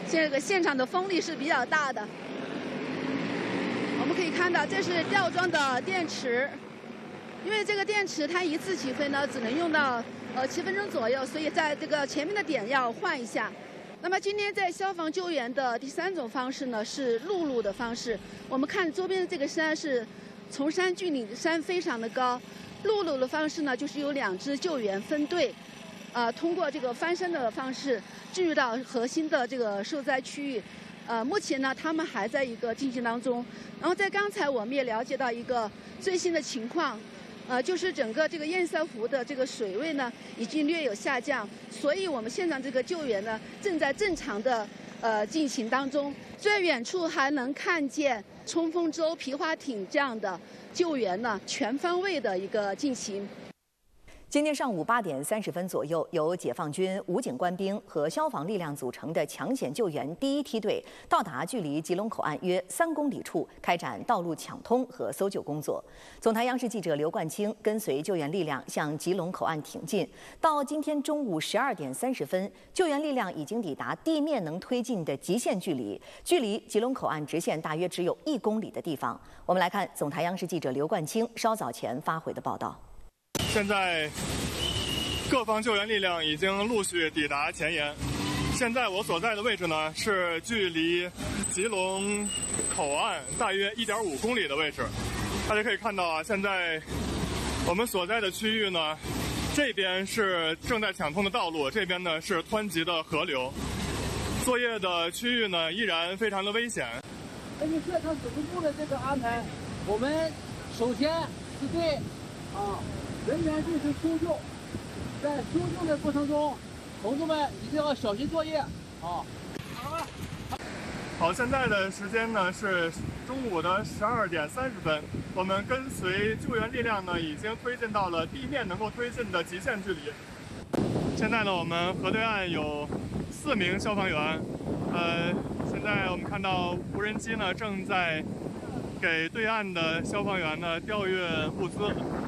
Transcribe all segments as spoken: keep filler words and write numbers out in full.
这个现场的风力是比较大的。我们可以看到，这是吊装的电池，因为这个电池它一次起飞呢，只能用到呃七分钟左右，所以在这个前面的点要换一下。那么今天在消防救援的第三种方式呢，是陆路的方式。我们看周边的这个山是崇山峻岭，山非常的高。陆路的方式呢，就是有两支救援分队，呃，通过这个翻身的方式进入到核心的这个受灾区域。呃，目前呢，他们还在一个进行当中。然后在刚才我们也了解到一个最新的情况。呃，就是整个这个堰塞湖的这个水位呢，已经略有下降，所以我们现场这个救援呢，正在正常的呃进行当中。最远处还能看见冲锋舟、皮划艇这样的救援呢，全方位的一个进行。 今天上午八点三十分左右，由解放军武警官兵和消防力量组成的抢险救援第一梯队到达距离吉隆口岸约三公里处，开展道路抢通和搜救工作。总台央视记者刘冠清跟随救援力量向吉隆口岸挺进。到今天中午十二点三十分，救援力量已经抵达地面能推进的极限距离，距离吉隆口岸直线大约只有一公里的地方。我们来看总台央视记者刘冠清稍早前发回的报道。 现在，各方救援力量已经陆续抵达前沿。现在我所在的位置呢，是距离吉隆口岸大约一点五公里的位置。大家可以看到啊，现在我们所在的区域呢，这边是正在抢通的道路，这边呢是湍急的河流。作业的区域呢，依然非常的危险。 根据现场指挥部的这个安排，我们首先是对啊。人员进行搜救，在搜救的过程中，同志们一定要小心作业啊！好， 好，现在的时间呢是中午的十二点三十分，我们跟随救援力量呢已经推进到了地面能够推进的极限距离。现在呢，我们河对岸有四名消防员，呃，现在我们看到无人机呢正在给对岸的消防员呢调运物资。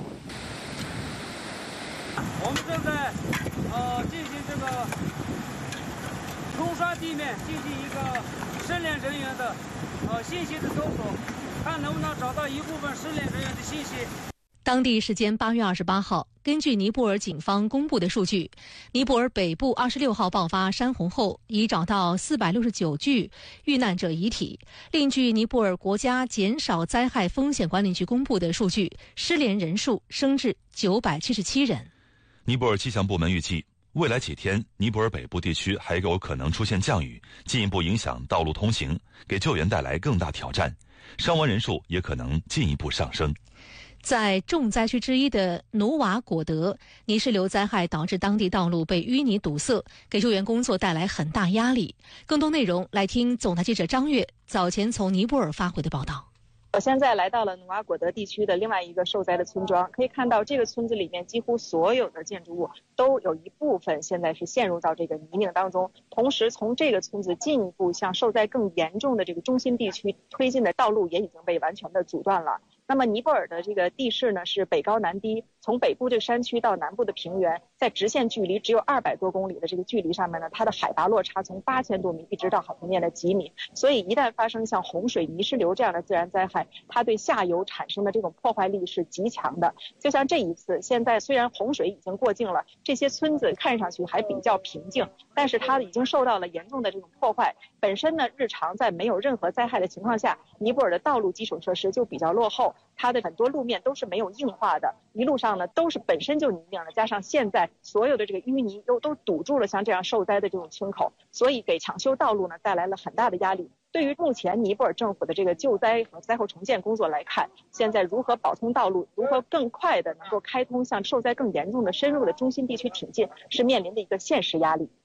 我们正在呃进行这个冲刷地面，进行一个失联人员的呃信息的搜索，看能不能找到一部分失联人员的信息。 当地时间八月二十八号，根据尼泊尔警方公布的数据，尼泊尔北部二十六号爆发山洪后，已找到四百六十九具遇难者遗体。另据尼泊尔国家减少灾害风险管理局公布的数据，失联人数升至九百七十七人。 尼泊尔气象部门预计，未来几天尼泊尔北部地区还有可能出现降雨，进一步影响道路通行，给救援带来更大挑战，伤亡人数也可能进一步上升。 在重灾区之一的努瓦果德，泥石流灾害导致当地道路被淤泥堵塞，给救援工作带来很大压力。更多内容来听总台记者张悦早前从尼泊尔发回的报道。 我现在来到了努瓦果德地区的另外一个受灾的村庄，可以看到这个村子里面几乎所有的建筑物都有一部分现在是陷入到这个泥泞当中，同时从这个村子进一步向受灾更严重的这个中心地区推进的道路也已经被完全的阻断了。那么尼泊尔的这个地势呢是北高南低，从北部这个山区到南部的平原，在直线距离只有二百多公里的这个距离上面呢，它的海拔落差从八千多米一直到海平面的几米，所以一旦发生像洪水、泥石流这样的自然灾害，它对下游产生的这种破坏力是极强的。就像这一次，现在虽然洪水已经过境了，这些村子看上去还比较平静，但是它已经受到了严重的这种破坏。本身呢，日常在没有任何灾害的情况下，尼泊尔的道路基础设施就比较落后，它的很多路面都是没有硬化的，一路上呢都是本身就泥泞的，加上现在所有的这个淤泥又都堵住了像这样受灾的这种村口，所以给抢修道路呢带来了很大的压力。对于目前尼泊尔政府的这个救灾和灾后重建工作来看，现在如何保通道路，如何更快的能够开通向受灾更严重的深入的中心地区挺进，是面临的一个现实压力。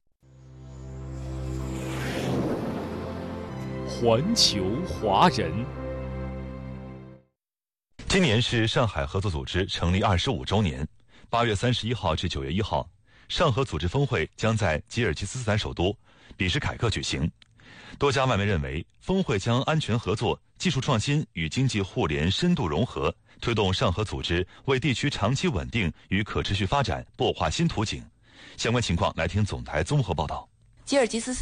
环球华人。 今年是上海合作组织成立二十五周年，八月三十一号至九月一号，上合组织峰会将在吉尔吉斯斯坦首都比什凯克举行。多家外媒认为，峰会将安全合作、技术创新与经济互联深度融合，推动上合组织为地区长期稳定与可持续发展擘画新图景。相关情况来听总台综合报道。 吉尔吉斯